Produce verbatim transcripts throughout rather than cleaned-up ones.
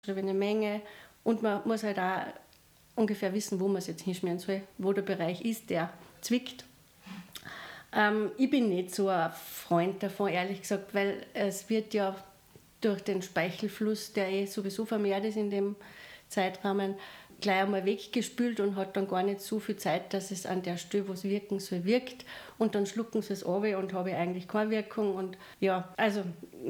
eine Menge und man muss halt auch ungefähr wissen, wo man es jetzt hinschmieren soll, wo der Bereich ist, der zwickt. Ähm, ich bin nicht so ein Freund davon, ehrlich gesagt, weil es wird ja durch den Speichelfluss, der eh sowieso vermehrt ist in dem Zeitrahmen, gleich einmal weggespült und hat dann gar nicht so viel Zeit, dass es an der Stelle, wo es wirken soll, wirkt. Und dann schlucken sie es runter und habe eigentlich keine Wirkung. Und ja, also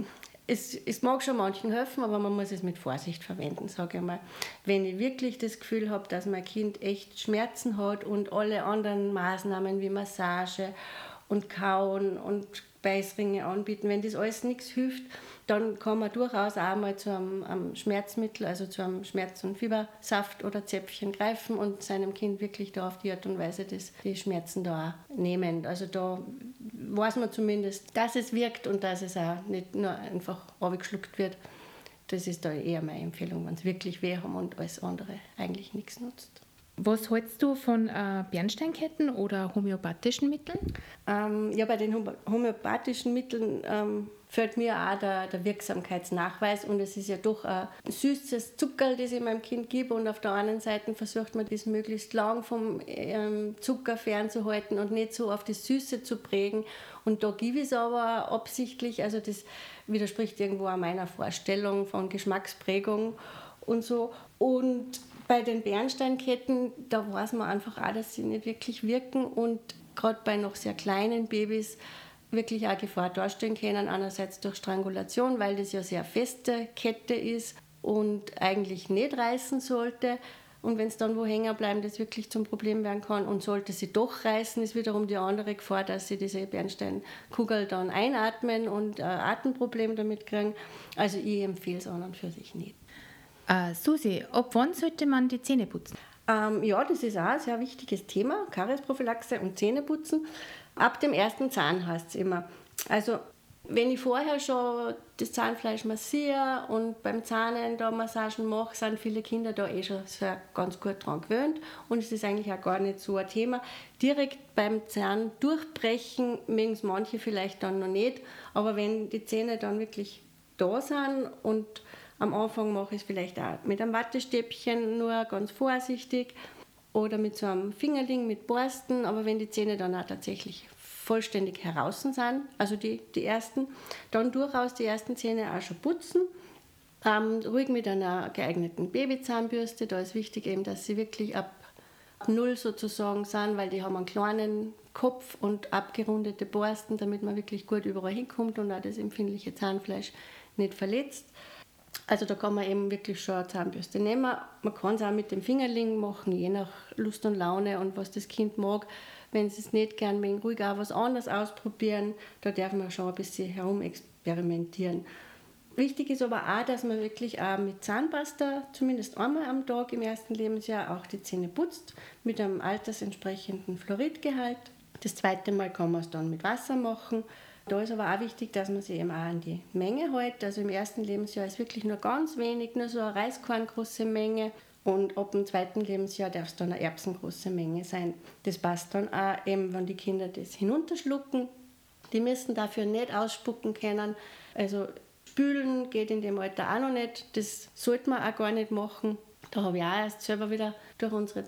es, es mag schon manchen helfen, aber man muss es mit Vorsicht verwenden, sage ich mal. Wenn ich wirklich das Gefühl habe, dass mein Kind echt Schmerzen hat und alle anderen Maßnahmen wie Massage und Kauen und Beißringe anbieten, wenn das alles nichts hilft, dann kann man durchaus auch mal zu einem, einem Schmerzmittel, also zu einem Schmerz- und Fiebersaft oder Zäpfchen greifen und seinem Kind wirklich da auf die Art und Weise das, die Schmerzen da auch nehmen. Also da weiß man zumindest, dass es wirkt und dass es auch nicht nur einfach runtergeschluckt wird. Das ist da eher meine Empfehlung, wenn es wirklich weh haben und alles andere eigentlich nichts nutzt. Was hältst du von äh, Bernsteinketten oder homöopathischen Mitteln? Ähm, ja, bei den homöopathischen Mitteln ähm, fällt mir auch der, der Wirksamkeitsnachweis und es ist ja doch ein süßes Zuckerl, das ich meinem Kind gebe und auf der anderen Seite versucht man das möglichst lang vom ähm, Zucker fernzuhalten und nicht so auf das Süße zu prägen und da gebe ich es aber absichtlich, also das widerspricht irgendwo an meiner Vorstellung von Geschmacksprägung und so. Und bei den Bernsteinketten, da weiß man einfach auch, dass sie nicht wirklich wirken und gerade bei noch sehr kleinen Babys wirklich auch Gefahr darstellen können. Einerseits durch Strangulation, weil das ja sehr feste Kette ist und eigentlich nicht reißen sollte. Und wenn es dann wo hängen bleiben, das wirklich zum Problem werden kann. Und sollte sie doch reißen, ist wiederum die andere Gefahr, dass sie diese Bernsteinkugel dann einatmen und ein Atemproblem damit kriegen. Also ich empfehle es an und für sich nicht. Uh, Susi, ab wann sollte man die Zähne putzen? Ähm, ja, das ist auch ein sehr wichtiges Thema, Kariesprophylaxe und Zähneputzen. Ab dem ersten Zahn heißt es immer. Also wenn ich vorher schon das Zahnfleisch massiere und beim Zahnen da Massagen mache, sind viele Kinder da eh schon sehr ganz gut dran gewöhnt und es ist eigentlich auch gar nicht so ein Thema. Direkt beim Zahn durchbrechen mögen es manche vielleicht dann noch nicht, aber wenn die Zähne dann wirklich da sind und am Anfang mache ich es vielleicht auch mit einem Wattestäbchen, nur ganz vorsichtig oder mit so einem Fingerling mit Borsten, aber wenn die Zähne dann auch tatsächlich vollständig heraus sind, also die, die ersten, dann durchaus die ersten Zähne auch schon putzen. Ähm, ruhig mit einer geeigneten Babyzahnbürste, da ist wichtig eben, dass sie wirklich ab null sozusagen sind, weil die haben einen kleinen Kopf und abgerundete Borsten, damit man wirklich gut überall hinkommt und auch das empfindliche Zahnfleisch nicht verletzt. Also da kann man eben wirklich schon eine Zahnbürste nehmen. Man kann es auch mit dem Fingerling machen, je nach Lust und Laune und was das Kind mag. Wenn sie es nicht gern mögen, ruhig auch was anderes ausprobieren. Da darf man schon ein bisschen herumexperimentieren. Wichtig ist aber auch, dass man wirklich auch mit Zahnpasta zumindest einmal am Tag im ersten Lebensjahr auch die Zähne putzt, mit einem altersentsprechenden Fluoridgehalt. Das zweite Mal kann man es dann mit Wasser machen. Da ist aber auch wichtig, dass man sich eben auch an die Menge hält. Also im ersten Lebensjahr ist wirklich nur ganz wenig, nur so eine Reiskorngroße Menge. Und ab dem zweiten Lebensjahr darf es dann eine erbsengroße Menge sein. Das passt dann auch eben, wenn die Kinder das hinunterschlucken. Die müssen dafür nicht ausspucken können. Also spülen geht in dem Alter auch noch nicht. Das sollte man auch gar nicht machen. Da habe ich auch erst selber wieder durch unsere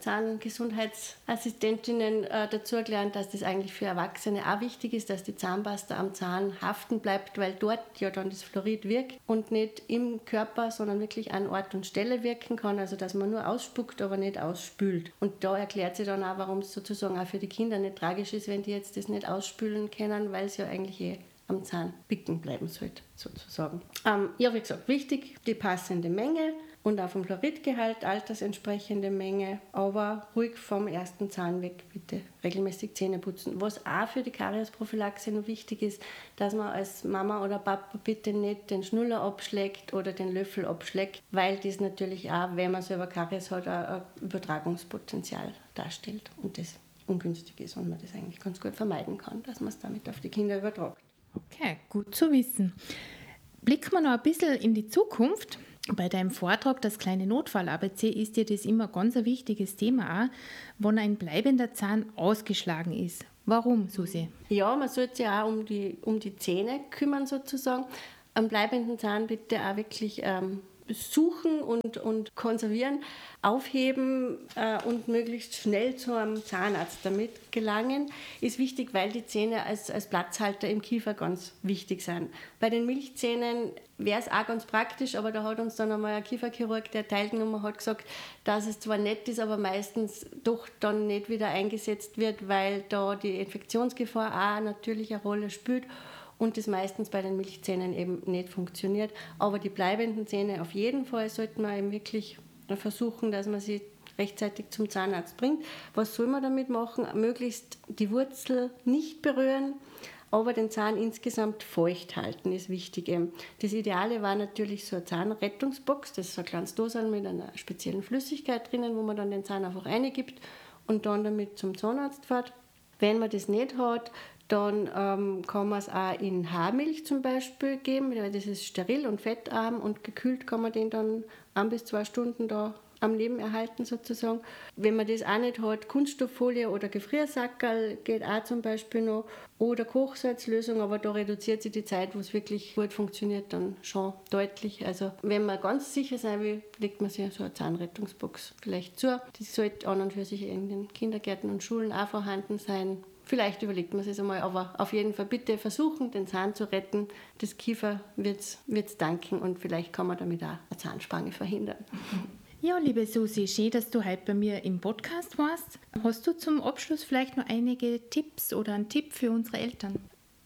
Zahngesundheitsassistentinnen äh, dazu gelernt, dass das eigentlich für Erwachsene auch wichtig ist, dass die Zahnpasta am Zahn haften bleibt, weil dort ja dann das Fluorid wirkt und nicht im Körper, sondern wirklich an Ort und Stelle wirken kann, also dass man nur ausspuckt, aber nicht ausspült. Und da erklärt sich dann auch, warum es sozusagen auch für die Kinder nicht tragisch ist, wenn die jetzt das nicht ausspülen können, weil es ja eigentlich eh am Zahn bicken bleiben sollte, sozusagen. Ähm, ja, wie gesagt, wichtig, die passende Menge und auch vom Fluoridgehalt, altersentsprechende Menge, aber ruhig vom ersten Zahn weg, bitte regelmäßig Zähne putzen. Was auch für die Kariesprophylaxe noch wichtig ist, dass man als Mama oder Papa bitte nicht den Schnuller abschlägt oder den Löffel abschlägt, weil das natürlich auch, wenn man selber Karies hat, ein Übertragungspotenzial darstellt und das ungünstig ist und man das eigentlich ganz gut vermeiden kann, dass man es damit auf die Kinder übertragt. Okay, gut zu wissen. Blicken wir noch ein bisschen in die Zukunft. Bei deinem Vortrag, das kleine Notfall-A B C, ist dir das immer ganz ein wichtiges Thema auch, wenn ein bleibender Zahn ausgeschlagen ist. Warum, Susi? Ja, man sollte sich auch um die, um die Zähne kümmern sozusagen. Am bleibenden Zahn bitte auch wirklich ähm, suchen und, und konservieren, aufheben äh, und möglichst schnell zu einem Zahnarzt damit gelangen, ist wichtig, weil die Zähne als, als Platzhalter im Kiefer ganz wichtig sind. Bei den Milchzähnen wäre es auch ganz praktisch, aber da hat uns dann einmal ein Kieferchirurg, der teilgenommen hat, gesagt, dass es zwar nett ist, aber meistens doch dann nicht wieder eingesetzt wird, weil da die Infektionsgefahr auch natürlich eine Rolle spielt. Und das meistens bei den Milchzähnen eben nicht funktioniert. Aber die bleibenden Zähne auf jeden Fall sollte man eben wirklich versuchen, dass man sie rechtzeitig zum Zahnarzt bringt. Was soll man damit machen? Möglichst die Wurzel nicht berühren, aber den Zahn insgesamt feucht halten ist wichtig. Das Ideale war natürlich so eine Zahnrettungsbox. Das ist ein kleines Dosel mit einer speziellen Flüssigkeit drinnen, wo man dann den Zahn einfach reingibt und dann damit zum Zahnarzt fährt. Wenn man das nicht hat, dann ähm, kann man es auch in Haarmilch zum Beispiel geben, weil das ist steril und fettarm und gekühlt kann man den dann ein bis zwei Stunden da am Leben erhalten sozusagen. Wenn man das auch nicht hat, Kunststofffolie oder Gefriersackerl geht auch zum Beispiel noch oder Kochsalzlösung, aber da reduziert sich die Zeit, wo es wirklich gut funktioniert, dann schon deutlich. Also wenn man ganz sicher sein will, legt man sich so eine Zahnrettungsbox vielleicht zu. Die sollte an und für sich in den Kindergärten und Schulen auch vorhanden sein. Vielleicht überlegt man es einmal, aber auf jeden Fall bitte versuchen, den Zahn zu retten. Das Kiefer wird es danken und vielleicht kann man damit auch eine Zahnspange verhindern. Ja, liebe Susi, schön, dass du heute bei mir im Podcast warst. Hast du zum Abschluss vielleicht noch einige Tipps oder einen Tipp für unsere Eltern?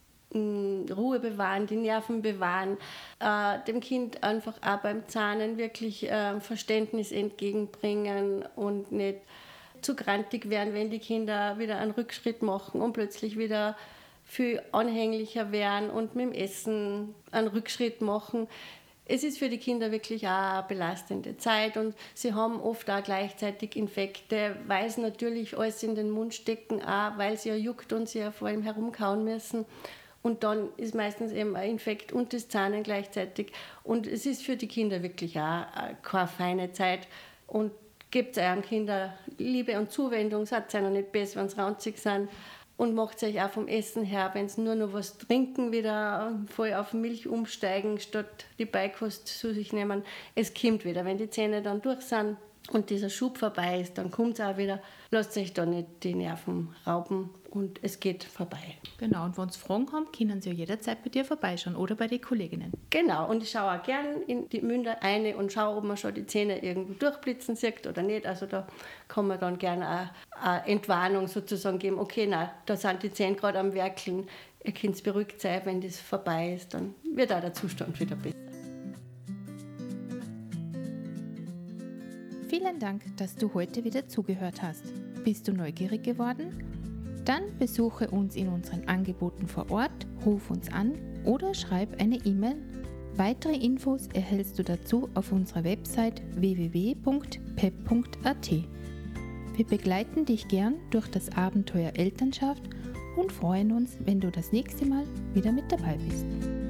Ruhe bewahren, die Nerven bewahren, äh, dem Kind einfach auch beim Zahnen wirklich äh, Verständnis entgegenbringen und nicht zu grantig werden, wenn die Kinder wieder einen Rückschritt machen und plötzlich wieder viel anhänglicher werden und mit dem Essen einen Rückschritt machen. Es ist für die Kinder wirklich auch eine belastende Zeit und sie haben oft auch gleichzeitig Infekte, weil sie natürlich alles in den Mund stecken, auch weil sie ja juckt und sie ja vor allem herumkauen müssen. Und dann ist meistens eben ein Infekt und das Zahnen gleichzeitig. Und es ist für die Kinder wirklich auch keine feine Zeit. Und gebt euren Kindern Liebe und Zuwendung, seid ihr noch nicht besser, wenn sie ranzig sind. Und macht euch auch vom Essen her, wenn sie nur noch was trinken, wieder voll auf Milch umsteigen, statt die Beikost zu sich nehmen. Es kommt wieder, wenn die Zähne dann durch sind und dieser Schub vorbei ist, dann kommt es auch wieder. Lasst euch da nicht die Nerven rauben und es geht vorbei. Genau, und wenn Sie Fragen haben, können Sie ja jederzeit bei dir vorbeischauen oder bei den Kolleginnen. Genau, und ich schaue auch gerne in die Münder rein und schaue, ob man schon die Zähne irgendwo durchblitzen sieht oder nicht. Also da kann man dann gerne auch eine Entwarnung sozusagen geben. Okay, nein, da sind die Zähne gerade am Werkeln. Ihr könnt beruhigt sein, wenn das vorbei ist, dann wird auch der Zustand wieder besser. Vielen Dank, dass du heute wieder zugehört hast. Bist du neugierig geworden? Dann besuche uns in unseren Angeboten vor Ort, ruf uns an oder schreib eine E-Mail. Weitere Infos erhältst du dazu auf unserer Website w w w punkt p e p punkt a t. Wir begleiten dich gern durch das Abenteuer Elternschaft und freuen uns, wenn du das nächste Mal wieder mit dabei bist.